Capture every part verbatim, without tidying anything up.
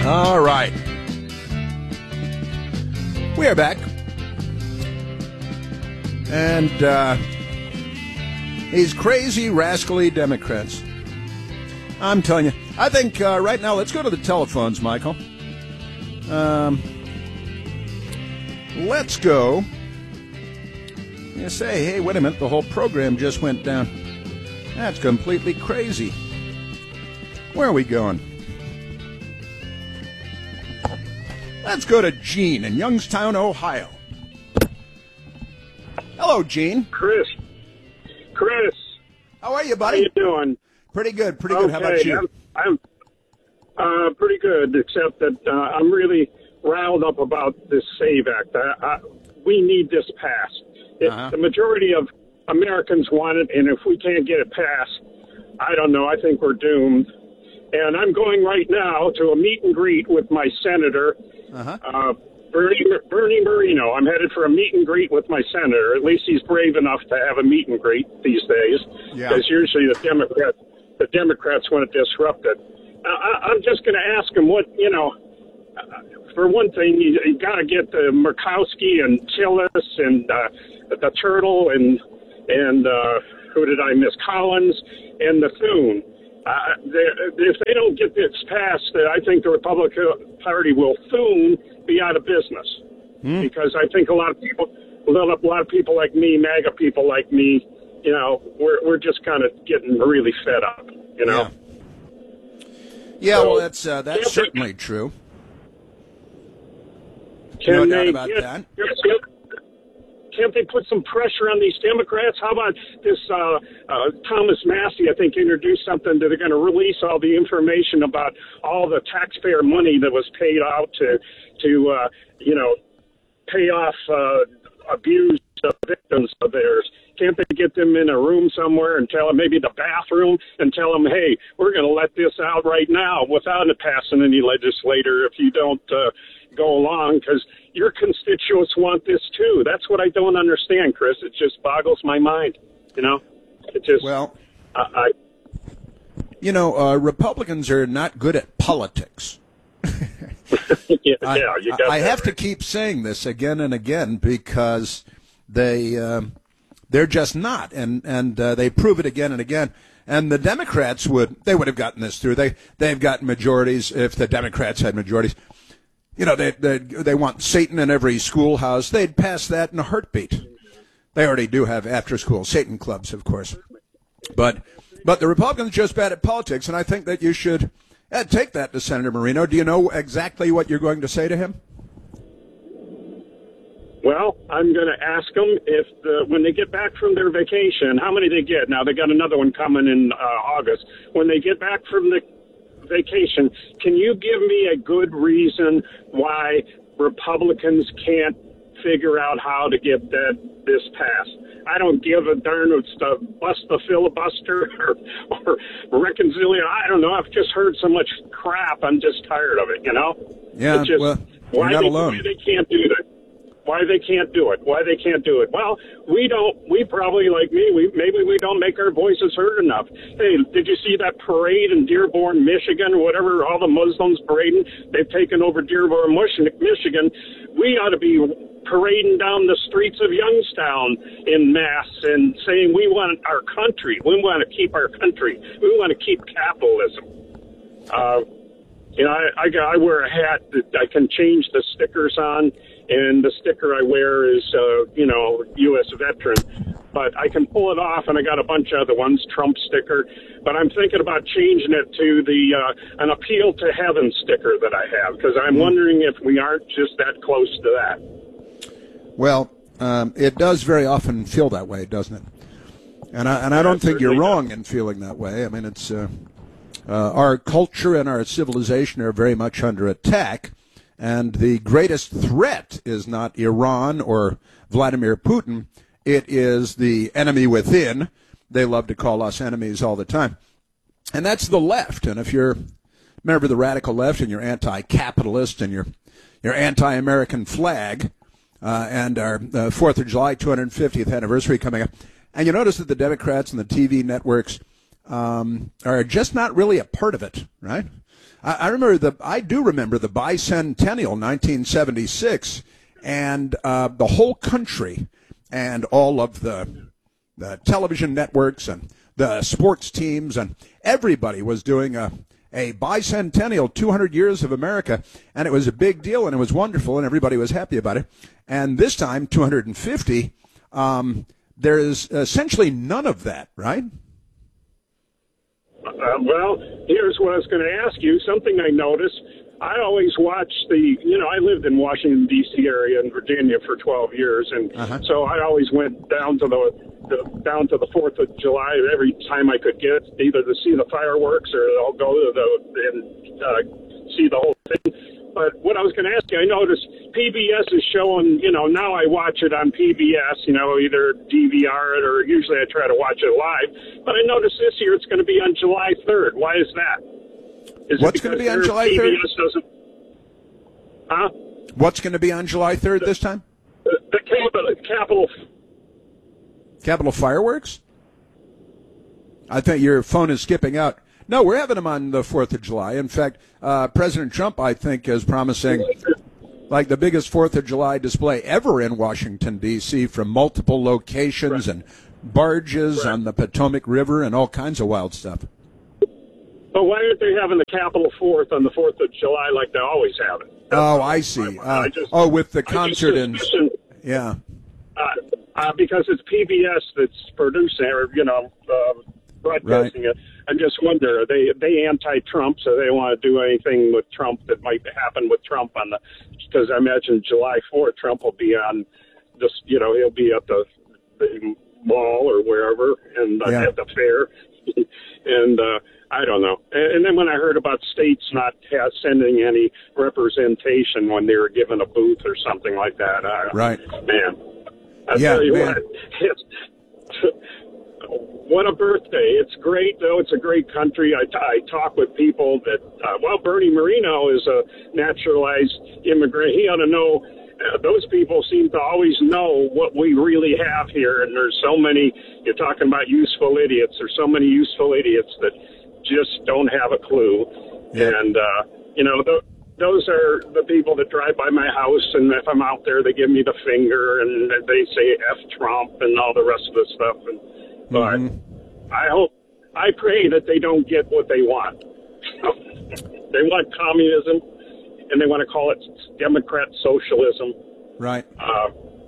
All right. We are back. And uh, these crazy, rascally Democrats. I'm telling you. I think uh, right now, let's go to the telephones, Michael. Um, let's go. You say, hey, wait a minute, the whole program just went down. That's completely crazy. Where are we going? Let's go to Gene in Youngstown, Ohio. Hello, Gene. Chris. Chris. How are you, buddy? How you doing? Pretty good, pretty good. Okay, How about you? I'm, I'm uh, pretty good, except that uh, I'm really riled up about this SAVE Act. I, I, we need this passed. It, uh-huh. The majority of Americans want it, and if we can't get it passed, I don't know, I think we're doomed. And I'm going right now to a meet and greet with my senator, uh-huh. uh, Bernie, Bernie Moreno. I'm headed for a meet and greet with my senator. At least he's brave enough to have a meet and greet these days, yeah. because usually the Democrats, the Democrats want to disrupt it. Uh, I, I'm just going to ask him what, you know, uh, for one thing, you, you got to get the Murkowski and Tillis and uh, the Turtle and, and uh, who did I miss, Collins and the Thune. Uh, if they don't get this passed, I think the Republican Party will soon be out of business. Hmm. Because I think a lot of people, a lot of, a lot of people like me, MAGA people like me, you know, we're we're just kind of getting really fed up, you know. Yeah, yeah so, well, that's uh, that's certainly they, true. Can no they doubt about get, that. Can't they put some pressure on these Democrats? How about this uh, uh, Thomas Massey, I think, introduced something that they're going to release all the information about all the taxpayer money that was paid out to, to uh, you know, pay off uh, abused victims of theirs. Can't they get them in a room somewhere and tell them, maybe the bathroom, and tell them, hey, we're going to let this out right now without it passing any legislator if you don't uh, go along, because your constituents want this too. That's what I don't understand, Chris. It just boggles my mind. You know, it just well, I, I you know, uh, Republicans are not good at politics. yeah, I, yeah, you got I that have right. to keep saying this again and again because they um, they're just not, and and uh, they prove it again and again. And the Democrats would they would have gotten this through. They they've gotten majorities if the Democrats had majorities. You know, they, they they want Satan in every schoolhouse. They'd pass that in a heartbeat. They already do have after-school Satan clubs, of course. But but the Republicans are just bad at politics, and I think that you should uh, take that to Senator Moreno. Do you know exactly what you're going to say to him? Well, I'm going to ask them if the, when they get back from their vacation, how many they get. Now, they got another one coming in uh, August. When they get back from the vacation, can you give me a good reason why Republicans can't figure out how to get that this passed? I don't give a darn if it's to bust the filibuster or, or reconciliation. I don't know. I've just heard so much crap. I'm just tired of it, you know? Yeah, just, well, you're why not they, alone. Why they can't do that? Why they can't do it? Why they can't do it? Well, we don't. We probably, like me, we maybe we don't make our voices heard enough. Hey, did you see that parade in Dearborn, Michigan, or whatever? All the Muslims parading. They've taken over Dearborn, Michigan. We ought to be parading down the streets of Youngstown in mass and saying we want our country. We want to keep our country. We want to keep capitalism. Uh, you know, I, I, I wear a hat that I can change the stickers on. And the sticker I wear is, uh, you know, U S veteran. But I can pull it off, and I got a bunch of other ones, Trump sticker. But I'm thinking about changing it to the uh, an appeal to heaven sticker that I have, because I'm wondering if we aren't just that close to that. Well, um, it does very often feel that way, doesn't it? And I, and I don't think you're wrong in feeling that way. I mean, it's uh, uh, our culture and our civilization are very much under attack. And the greatest threat is not Iran or Vladimir Putin. It is the enemy within. They love to call us enemies all the time. And that's the left. And if you're a member of the radical left and you're anti-capitalist and you're, you're anti-American flag uh, and our uh, fourth of July two hundred fiftieth anniversary coming up, and you notice that the Democrats and the T V networks um, are just not really a part of it, right? I, I remember the. I do remember the bicentennial, nineteen seventy-six, and uh, the whole country and all of the, the television networks and the sports teams and everybody was doing a a bicentennial, two hundred years of America, and it was a big deal and it was wonderful and everybody was happy about it. And this time, two hundred fifty, um, there is essentially none of that, right? Uh, well, here's what I was going to ask you. Something I noticed. I always watch the, you know, I lived in Washington, D C area in Virginia for twelve years, and uh-huh. so I always went down to the, the down to the fourth of July every time I could get, either to see the fireworks or I'll go to the and uh, see the whole thing. But what I was going to ask you, I noticed P B S is showing, you know, now I watch it on P B S, you know, either D V R it or usually I try to watch it live. But I noticed this year it's going to be on July third. Why is that? Is What's going to be on July third? P B S doesn't, huh? What's going to be on July third this time? The, the Capitol, Capitol. Capitol fireworks? I think your phone is skipping out. No, we're having them on the fourth of July. In fact, uh, President Trump, I think, is promising like the biggest fourth of July display ever in Washington, D C, from multiple locations right. and barges right. on the Potomac River and all kinds of wild stuff. But why aren't they having the Capitol fourth on the fourth of July like they always have it? That's oh, I see. Uh, I just, oh, with the concert and yeah. Uh, uh, because it's P B S that's producing, or you know, uh, broadcasting right. it. I just wonder, are they they anti-Trump, so they want to do anything with Trump that might happen with Trump on the? Because I imagine July fourth, Trump will be on this. You know, he'll be at the, the mall or wherever, and uh, yeah. at the fair, and. uh I don't know. And then when I heard about states not ha- sending any representation when they were given a booth or something like that, I, right? Man, I yeah, tell you man. what, it's, what a birthday! It's great, though. It's a great country. I, I talk with people that, uh, well, Bernie Moreno is a naturalized immigrant. He ought to know. Uh, those people seem to always know what we really have here, and there's so many. You're talking about useful idiots. There's so many useful idiots that just don't have a clue. Yeah. And, uh, you know, th- those are the people that drive by my house, and if I'm out there, they give me the finger, and they say F Trump and all the rest of the stuff. And, but mm-hmm. I hope, I pray that they don't get what they want. They want communism, and they want to call it Democrat socialism. Right. Uh,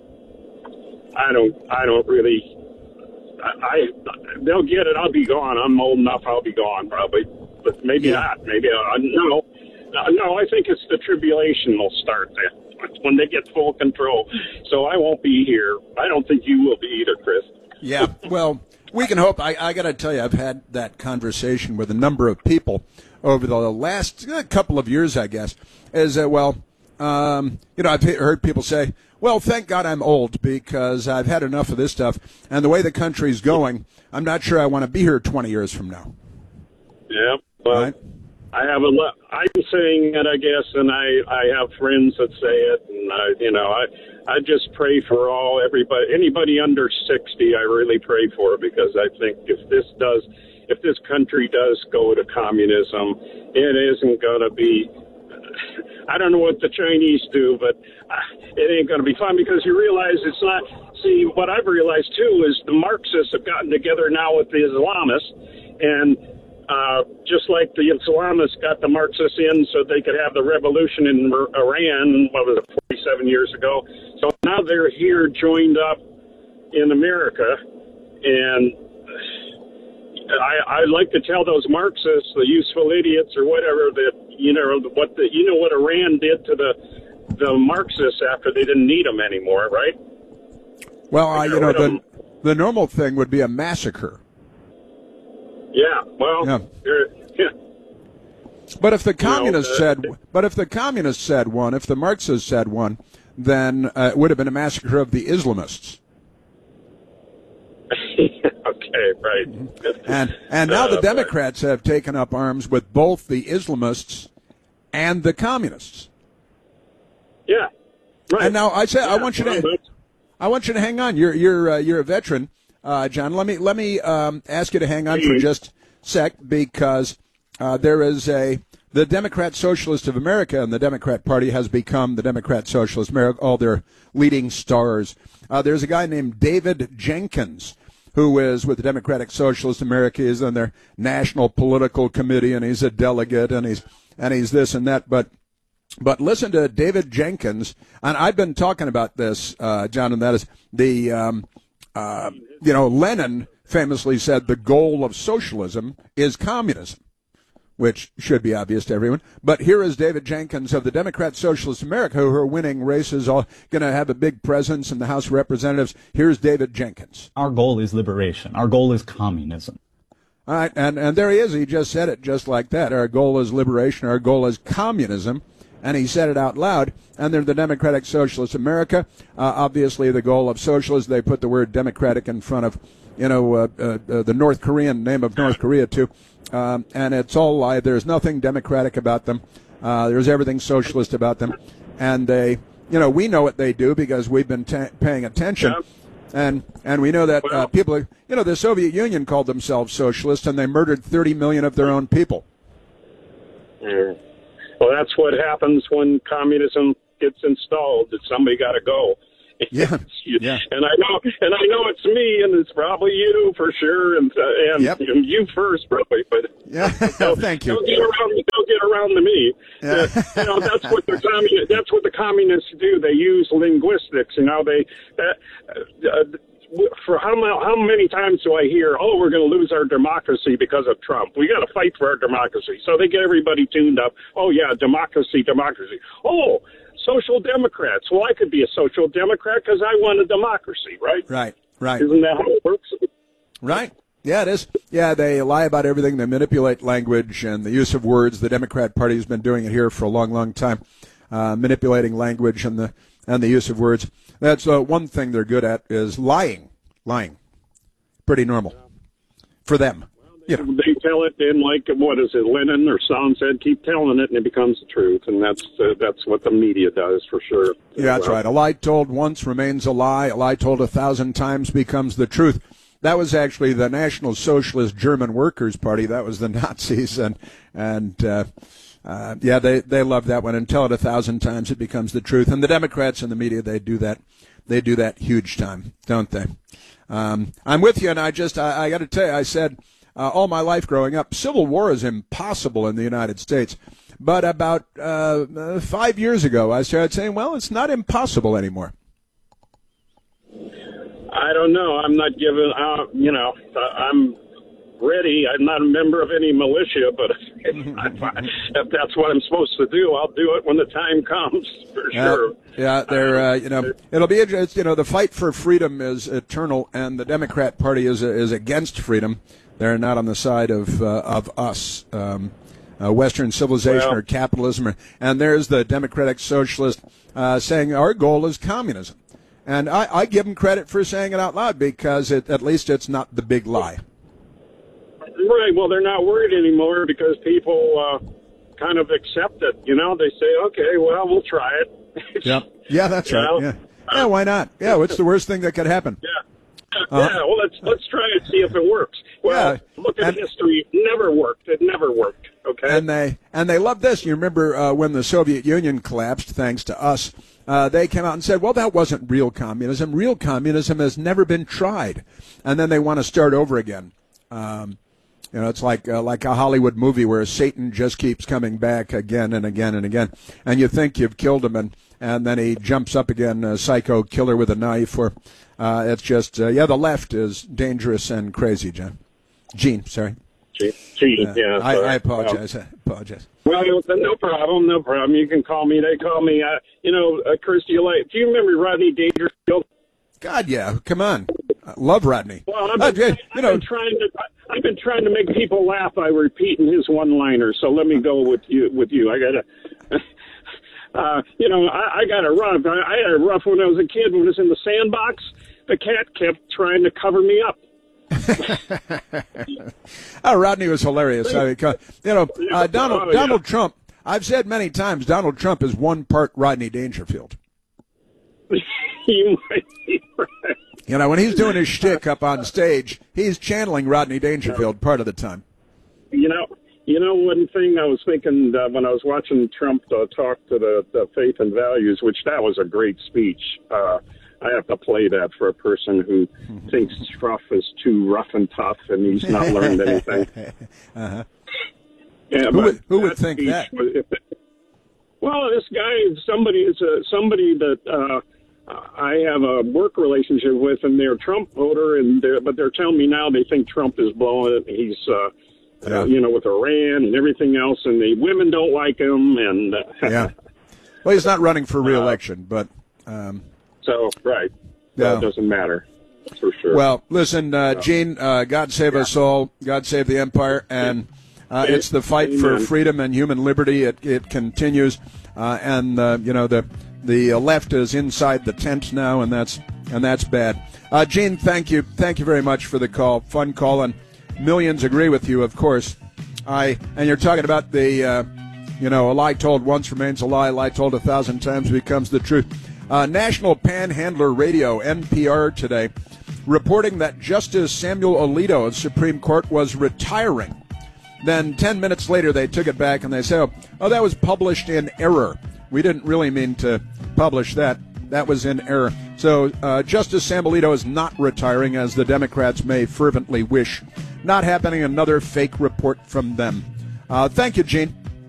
I don't, I don't really... I, they'll get it. I'll be gone. I'm old enough. I'll be gone probably, but maybe yeah. not. Maybe uh, no, no. I think it's the tribulation will start then when they get full control. So I won't be here. I don't think you will be either, Chris. Yeah. Well, we can hope. I, I got to tell you, I've had that conversation with a number of people over the last uh, couple of years. I guess is that well, um, you know, I've heard people say, well, thank God I'm old because I've had enough of this stuff. And the way the country's going, I'm not sure I want to be here twenty years from now. Yeah, well, right? I have a lot. I'm saying it, I guess, and I, I have friends that say it. And, I, you know, I I just pray for all, everybody, anybody under sixty, I really pray for because I think if this does, if this country does go to communism, it isn't going to be, I don't know what the Chinese do, but it ain't going to be fun because you realize it's not. See, what I've realized, too, is the Marxists have gotten together now with the Islamists, and uh, just like the Islamists got the Marxists in so they could have the revolution in Iran, what was it, forty-seven years ago. So now they're here joined up in America, and I, I like to tell those Marxists, the useful idiots or whatever, that you know what the you know what Iran did to the the Marxists after they didn't need them anymore, right? Well, I, you know the the normal thing would be a massacre. Yeah. Well. Yeah. yeah. But if the communists you know, uh, said, but if the communists said one, if the Marxists said one, then uh, it would have been a massacre of the Islamists. Okay, right. And and now uh, the Democrats have taken up arms with both the Islamists and the communists. Yeah, right. And now I say yeah, I want you to I want you to hang on. You're you're uh, you're a veteran, uh, John. Let me let me um, ask you to hang on for just a sec because uh, there is a the Democrat Socialist of America and the Democrat Party has become the Democrat Socialist America, all their leading stars. Uh, there's a guy named David Jenkins who is with the Democratic Socialist America. He's on their national political committee, and he's a delegate, and he's and he's this and that. But but listen to David Jenkins, and I've been talking about this, uh, John, and that is the um, uh, you know Lenin famously said the goal of socialism is communism, which should be obvious to everyone. But here is David Jenkins of the Democrat Socialist America, who are winning races, all going to have a big presence in the House of Representatives. Here's David Jenkins. Our goal is liberation. Our goal is communism. All right, and, and there he is. He just said it just like that. Our goal is liberation. Our goal is communism. And he said it out loud. And they're the Democratic Socialist America. Uh, obviously, the goal of socialists, they put the word democratic in front of, you know, uh, uh, uh, the North Korean name of North Korea, too. Um, and it's all lie. There's nothing democratic about them. Uh, there's everything socialist about them. And they, you know, we know what they do because we've been ta- paying attention. Yeah. And and we know that uh, people, are, you know, the Soviet Union called themselves socialist, and they murdered thirty million of their own people. Yeah. Well, that's what happens when communism gets installed. That somebody got to go. Yeah, yeah. And I know, and I know it's me, and it's probably you for sure, and uh, and, Yep. and you first, probably. But Yeah, thank you. Don't get around. Don't get around to me. Yeah. Uh, you know, that's what the commun- That's what the communists do. They use linguistics. You know, they. Uh, uh, for how how many times do I hear, oh, we're going to lose our democracy because of Trump? We got to fight for our democracy. So they get everybody tuned up. Oh yeah, democracy, democracy. Oh. Social Democrats. Well, I could be a social democrat because I want a democracy, right? Right, right. Isn't that how it works? Right. Yeah, it is. Yeah, they lie about everything. They manipulate language and the use of words. The Democrat Party has been doing it here for a long, long time, uh, manipulating language and the and the use of words. That's uh, one thing they're good at is lying. Lying. Pretty normal for them. They, Yeah. they tell it in like, what is it, Lenin or Stalin said, keep telling it and it becomes the truth. And that's uh, that's what the media does for sure. Yeah, that's Well, right. A lie told once remains a lie. A lie told a thousand times becomes the truth. That was actually the National Socialist German Workers' Party. That was the Nazis. And, and uh, uh, yeah, they, they love that one. And tell it a thousand times, it becomes the truth. And the Democrats and the media, they do that. They do that huge time, don't they? Um, I'm with you, and I just, I, I got to tell you, I said, Uh, all my life growing up, civil war is impossible in the United States. But about uh, uh, five years ago, I started saying, well, it's not impossible anymore. I don't know. I'm not giving out, you know, I'm ready. I'm not a member of any militia, but if, if that's what I'm supposed to do, I'll do it when the time comes, for sure. Uh, yeah, they're, uh, you know, it'll be, it's, you know, the fight for freedom is eternal, and the Democrat Party is is against freedom. They're not on the side of uh, of us, um, uh, Western civilization well, or capitalism. Or, and there's the Democratic Socialist uh, saying our goal is communism. And I, I give them credit for saying it out loud because it, at least it's not the big lie. Right. Well, they're not worried anymore because people uh, kind of accept it. You know, they say, okay, well, we'll try it. Yeah. Yeah, that's right. know? Yeah. Yeah, why not? Yeah, what's the worst thing that could happen? Yeah. Uh-huh. Yeah, well, let's let's try and see if it works. Well, Yeah, look at and- history. It never worked. It never worked. Okay. And they and they love this. You remember uh, when the Soviet Union collapsed, thanks to us, uh, they came out and said, well, that wasn't real communism. Real communism has never been tried. And then they want to start over again. Um, you know, it's like uh, like a Hollywood movie where Satan just keeps coming back again and again and again. And you think you've killed him, and, and then he jumps up again, a psycho killer with a knife. Or uh, it's just, uh, yeah, the left is dangerous and crazy, John. Gene, sorry. Gee, gee, Uh, yeah, I, sorry. I apologize. I apologize. Well, no problem, no problem. You can call me. They call me. Uh, you know, uh, Kirstie Alley. Do you remember Rodney Dangerfield? God, yeah. Come on. I love Rodney. Well, I've Uh, been, you I've know, been trying to. I've been trying to make people laugh by repeating his one-liner. So let me go with you. With you, I gotta. Uh, you know, I, I got a rough. I, I had a rough when I was a kid. When I was in the sandbox, the cat kept trying to cover me up. oh, Rodney was hilarious. I mean, you know, uh, Donald Oh, Donald yeah. Trump. I've said many times, Donald Trump is one part Rodney Dangerfield. You might be right. You know, when he's doing his shtick up on stage, he's channeling Rodney Dangerfield part of the time. You know, You know, one thing I was thinking uh, when I was watching Trump uh, talk to the, the faith and values, which that was a great speech. Uh, I have to play that for a person who thinks Trump is too rough and tough and he's not learned anything. uh-huh. Yeah, who would, who would think that? Was, if, well, this guy, somebody is a, somebody that uh, I have a work relationship with, and they're a Trump voter, and they're, but they're telling me now they think Trump is blowing it. He's, uh, yeah. uh, you know, with Iran and everything else, and the women don't like him. And uh, yeah, well, he's not running for re-election, uh, but um, so right, yeah. That doesn't matter for sure. Well, listen, uh, Gene, uh, God save yeah. us all. God save the empire, and uh, it's the fight Amen. for freedom and human liberty. It it continues, uh, and uh, you know the the left is inside the tent now, and that's and that's bad. Uh, Gene, thank you, thank you very much for the call. Fun call, and millions agree with you, of course. I and you're talking about the, uh, you know, a lie told once remains a lie. A lie told a thousand times becomes the truth. Uh, National Panhandler Radio, N P R, today, reporting that Justice Samuel Alito of Supreme Court was retiring. Then ten minutes later, they took it back and they said, oh, oh that was published in error. We didn't really mean to publish that. That was in error. So uh, Justice Sam Alito is not retiring, as the Democrats may fervently wish. Not happening. Another fake report from them. Uh, thank you, Gene.